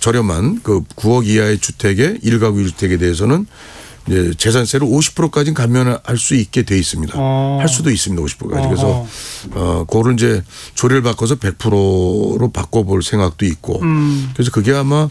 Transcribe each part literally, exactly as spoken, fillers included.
저렴한 그 구억 이하의 주택의 일가구 일 주택에 대해서는 이제 재산세를 오십 퍼센트까지 감면할 수 있게 돼 있습니다. 어. 할 수도 있습니다. 오십 퍼센트까지. 그래서 어, 그거를 이제 조례를 바꿔서 백 퍼센트로 바꿔볼 생각도 있고. 음. 그래서 그게 아마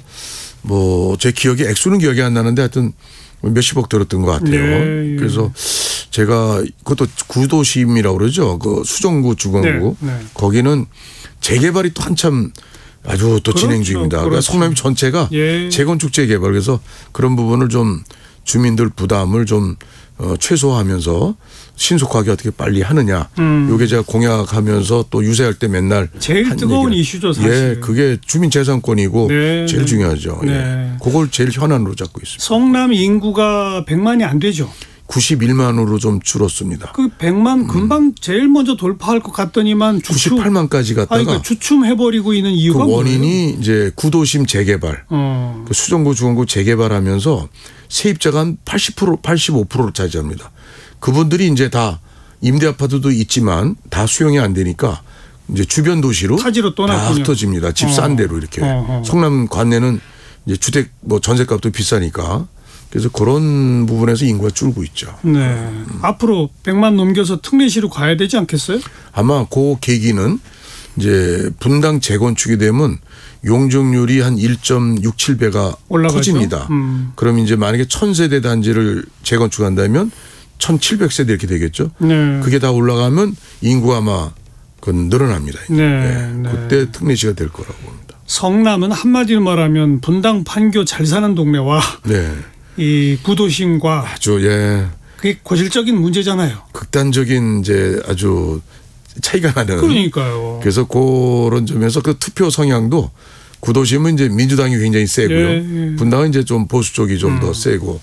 뭐 제 기억에 액수는 기억이 안 나는데 하여튼 몇십억 들었던 것 같아요. 네. 그래서 제가 그것도 구도심이라고 그러죠. 그 수정구 주공구 네. 네. 거기는 재개발이 또 한참 아주 또 그렇죠. 진행 중입니다. 그렇죠. 그러니까 성남이 전체가 예. 재건축 재개발 그래서 그런 부분을 좀 주민들 부담을 좀 어, 최소화하면서 신속하게 어떻게 빨리 하느냐. 음. 이게 제가 공약하면서 또 유세할 때 맨날 제일 뜨거운 얘기를. 이슈죠 사실. 예, 그게 주민 재산권이고 네. 제일 중요하죠. 네. 예. 그걸 제일 현안으로 잡고 있습니다. 성남 인구가 백만이 안 되죠. 구십일만으로 좀 줄었습니다. 그 백만 금방 음. 제일 먼저 돌파할 것 같더니만 주춤. 구십팔만까지 갔다가 아니, 그러니까 주춤해버리고 있는 이유가 그 원인이 뭐예요? 이제 구도심 재개발, 어. 그 수정구 주공구 재개발하면서 세입자가 한 팔십 퍼센트, 팔십오 퍼센트를 차지합니다. 그분들이 이제 다 임대 아파트도 있지만 다 수용이 안 되니까 이제 주변 도시로 타지로 다 흩어집니다. 집 싼 어. 데로 이렇게. 어허. 성남 관내는 이제 주택 뭐 전세값도 비싸니까. 그래서 그런 부분에서 인구가 줄고 있죠. 네. 음. 앞으로 백만 넘겨서 특례시로 가야 되지 않겠어요? 아마 그 계기는 이제 분당 재건축이 되면 용적률이 한 일 점 육칠 배가 올라가죠? 커집니다. 음. 그럼 이제 만약에 천 세대 단지를 재건축한다면 천칠백 세대 이렇게 되겠죠. 네. 그게 다 올라가면 인구가 아마 그건 늘어납니다. 네. 네. 네. 그때 특례시가 될 거라고 봅니다. 성남은 한마디로 말하면 분당 판교 잘 사는 동네와 네. 이 구도심과 아주 예. 그게 고질적인 문제잖아요. 극단적인 이제 아주 차이가 나는. 그러니까요. 그래서 그런 점에서 그 투표 성향도 구도심은 이제 민주당이 굉장히 세고요. 예, 예. 분당은 이제 좀 보수 쪽이 좀 더 음. 세고.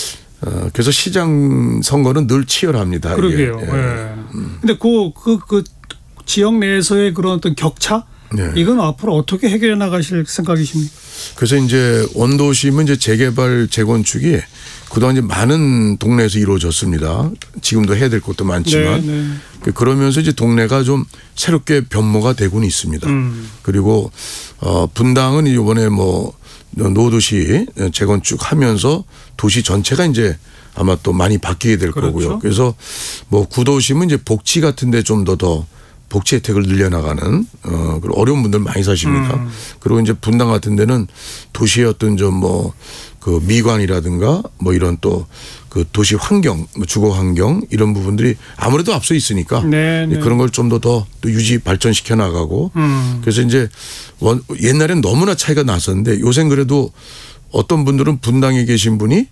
어, 그래서 시장 선거는 늘 치열합니다. 그러게요. 예. 예. 음. 근데 그, 그, 그 지역 내에서의 그런 어떤 격차? 네. 이건 앞으로 어떻게 해결해 나가실 생각이십니까? 그래서 이제 원도심은 이제 재개발 재건축이 그동안 이제 많은 동네에서 이루어졌습니다. 지금도 해야 될 것도 많지만 네, 네. 그러면서 이제 동네가 좀 새롭게 변모가 되고는 있습니다. 음. 그리고 어 분당은 이번에 뭐 노도시 재건축하면서 도시 전체가 이제 아마 또 많이 바뀌게 될 그렇죠. 거고요. 그래서 뭐 구도심은 이제 복지 같은데 좀 더 더 복지 혜택을 늘려나가는 어 어려운 분들 많이 사십니다. 음. 그리고 이제 분당 같은 데는 도시의 어떤 좀 뭐 그 미관이라든가 뭐 이런 또 그 도시 환경, 뭐 주거 환경 이런 부분들이 아무래도 앞서 있으니까 네네. 그런 걸 좀 더 더 또 유지 발전시켜 나가고 음. 그래서 이제 원 옛날엔 너무나 차이가 났었는데 요새는 그래도 어떤 분들은 분당에 계신 분이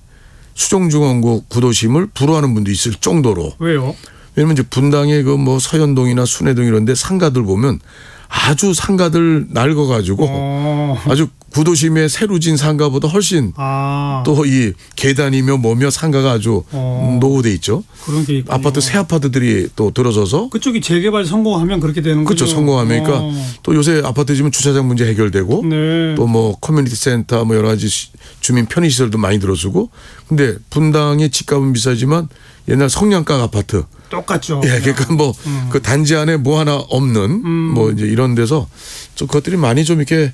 수정중앙구 구도심을 불허하는 분도 있을 정도로. 왜요? 왜냐면 이제 분당의 그 뭐 서현동이나 순회동 이런 데 상가들 보면 아주 상가들 낡아가지고 어. 아주 구도심의 새로 진 상가보다 훨씬 아. 또 이 계단이며 뭐며 상가가 아주 어. 노후돼 있죠. 그런 게 있군요. 아파트 새 아파트들이 또 들어서서 그쪽이 재개발 성공하면 그렇게 되는 거죠. 그렇죠. 성공하면 그러니까 어. 또 요새 아파트 지면 주차장 문제 해결되고 네. 또 뭐 커뮤니티 센터 뭐 여러 가지 주민 편의시설도 많이 들어서고 근데 분당의 집값은 비싸지만 옛날 성냥각 아파트 똑같죠. 예, 그러니까 뭐 그 음. 단지 안에 뭐 하나 없는 음. 뭐 이제 이런 데서 좀 그것들이 많이 좀 이렇게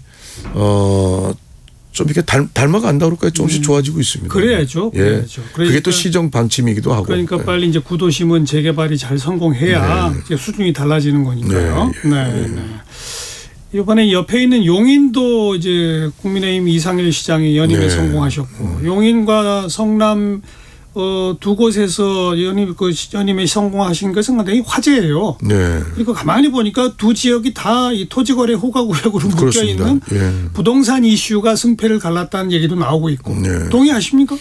어 좀 이렇게 닮, 닮아간다 그럴까요? 조금씩 음. 좋아지고 있습니다. 그래야죠. 예. 그래야죠. 그러니까, 그게 또 시정 방침이기도 하고. 그러니까 네. 빨리 이제 구도심은 재개발이 잘 성공해야 네. 이제 수준이 달라지는 거니까요. 네. 네. 네. 네. 이번에 옆에 있는 용인도 이제 국민의힘 이상일 시장이 연임에 네. 성공하셨고 음. 용인과 성남 어, 두 곳에서 연임, 그 연임에 성공하신 것은 상당히 화제예요. 네. 그리고 가만히 보니까 두 지역이 다 이 토지거래 호가구역으로 묶여 있는 예. 부동산 이슈가 승패를 갈랐다는 얘기도 나오고 있고. 네. 동의하십니까?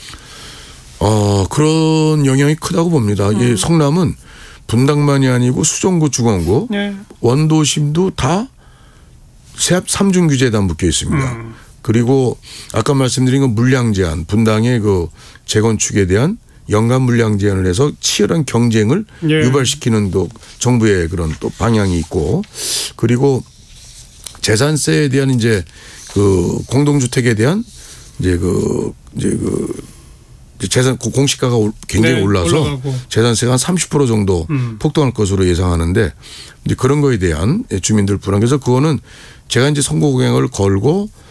어, 그런 영향이 크다고 봅니다. 음. 이 성남은 분당만이 아니고 수정구, 주공구, 네. 원도심도 다 삼중 규제에 다 묶여 있습니다. 음. 그리고 아까 말씀드린 건 물량 제한, 분당의 그 재건축에 대한 연간 물량 제한을 해서 치열한 경쟁을 예. 유발시키는 또 정부의 그런 또 방향이 있고 그리고 재산세에 대한 이제 그 공동주택에 대한 이제 그 이제 그 재산 공시가가 굉장히 네, 올라서 올라가고. 재산세가 한 삼십 퍼센트 정도 음. 폭등할 것으로 예상하는데 이제 그런 거에 대한 주민들 불안. 그래서 그거는 제가 이제 선거 공약을 걸고